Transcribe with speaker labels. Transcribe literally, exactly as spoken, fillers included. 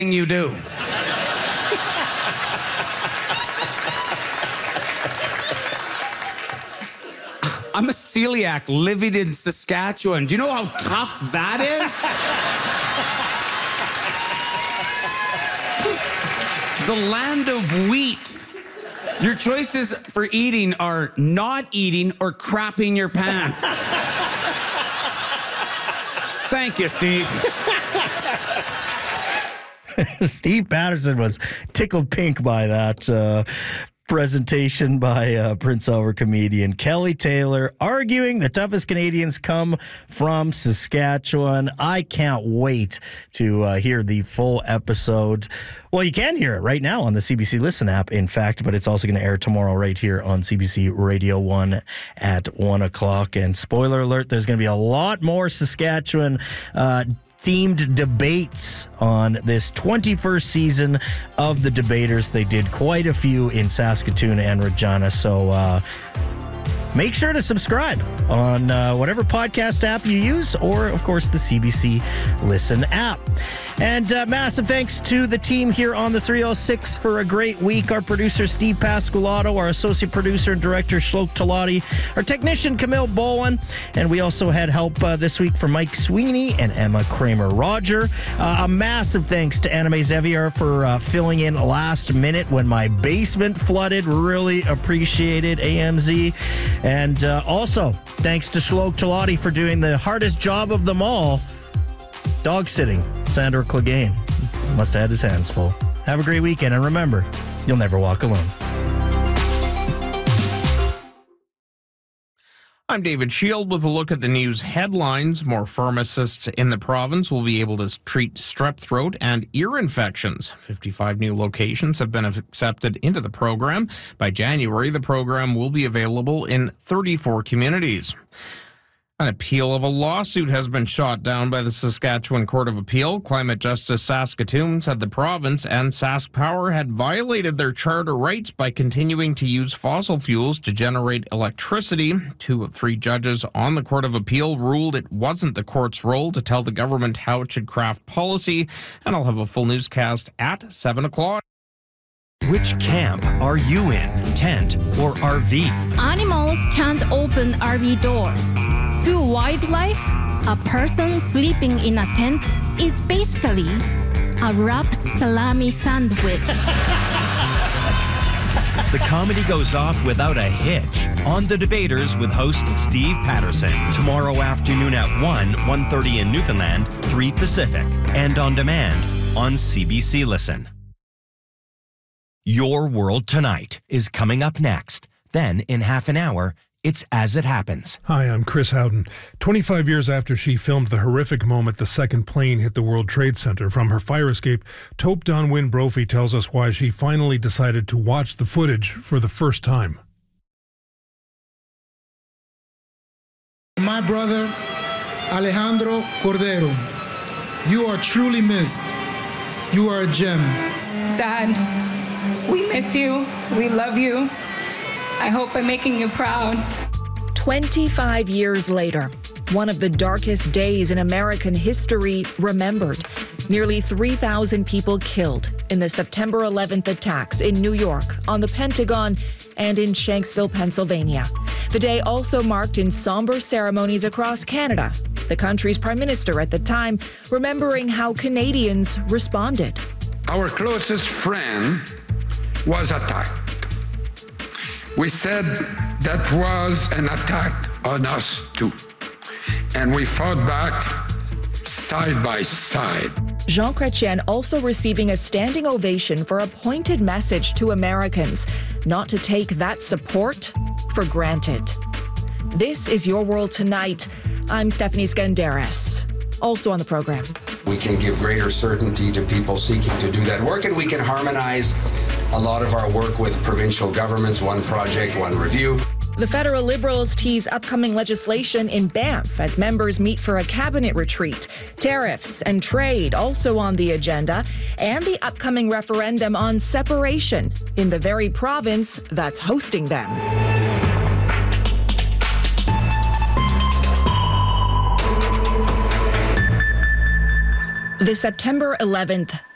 Speaker 1: you do. I'm a celiac living in Saskatchewan. Do you know how tough that is? The land of wheat. Your choices for eating are not eating or crapping your pants. Thank you, Steve.
Speaker 2: Steve Patterson was tickled pink by that uh, presentation by uh, Prince Albert comedian Kelly Taylor, arguing the toughest Canadians come from Saskatchewan. I can't wait to uh, hear the full episode. Well, you can hear it right now on the C B C Listen app, in fact, but it's also going to air tomorrow right here on C B C Radio one at one o'clock. And spoiler alert, there's going to be a lot more Saskatchewan uh themed debates on this twenty-first season of The Debaters. They did quite a few in Saskatoon and Regina, so uh, make sure to subscribe on uh, whatever podcast app you use, or, of course, the C B C Listen app. And uh, massive thanks to the team here on the three oh six for a great week. Our producer, Steve Pasqualato, our associate producer and director, Shlok Talati, our technician, Camille Bowen, and we also had help uh, this week from Mike Sweeney and Emma Kramer-Roger. Uh, a massive thanks to Anime Xavier for uh, filling in last minute when my basement flooded. Really appreciated A M Z. And uh, also, thanks to Shlok Talati for doing the hardest job of them all, dog sitting Sandra Clegane. Must have had his hands full. Have a great weekend, and remember, you'll never walk alone.
Speaker 3: I'm David Shield with a look at the news headlines. More pharmacists in the province will be able to treat strep throat and ear infections. fifty-five new locations have been accepted into the program. By January, the program will be available in thirty-four communities. An appeal of a lawsuit has been shot down by the Saskatchewan Court of Appeal. Climate Justice Saskatoon said the province and Sask Power had violated their charter rights by continuing to use fossil fuels to generate electricity. Two of three judges on the Court of Appeal ruled it wasn't the court's role to tell the government how it should craft policy. And I'll have a full newscast at seven o'clock.
Speaker 4: Which camp are you in? Tent or R V?
Speaker 5: Animals can't open R V doors. To wildlife, a person sleeping in a tent is basically a wrapped salami sandwich.
Speaker 4: The comedy goes off without a hitch on The Debaters with host Steve Patterson. Tomorrow afternoon at one, one thirty in Newfoundland, three Pacific. And on demand on C B C Listen. Your World Tonight is coming up next. Then, in half an hour, it's As It Happens.
Speaker 6: Hi, I'm Chris Howden. twenty-five years after she filmed the horrific moment the second plane hit the World Trade Center from her fire escape, Taupe Donwyn Brophy tells us why she finally decided to watch the footage for the first time.
Speaker 7: My brother, Alejandro Cordero, you are truly missed. You are a gem.
Speaker 8: Dad, we miss you. We love you. I hope I'm making you proud.
Speaker 9: twenty-five years later, one of the darkest days in American history remembered. Nearly three thousand people killed in the September eleventh attacks in New York, on the Pentagon, and in Shanksville, Pennsylvania. The day also marked in somber ceremonies across Canada. The country's prime minister at the time remembering how Canadians responded.
Speaker 10: Our closest friend was attacked. We said that was an attack on us too. And we fought back side by side.
Speaker 9: Jean Chrétien also receiving a standing ovation for a pointed message to Americans not to take that support for granted. This is Your World Tonight. I'm Stephanie Skandaris. Also on the program.
Speaker 11: We can give greater certainty to people seeking to do that work, and we can harmonize a lot of our work with provincial governments, one project, one review.
Speaker 9: The federal Liberals tease upcoming legislation in Banff as members meet for a cabinet retreat. Tariffs and trade also on the agenda, and the upcoming referendum on separation in the very province that's hosting them. The September eleventh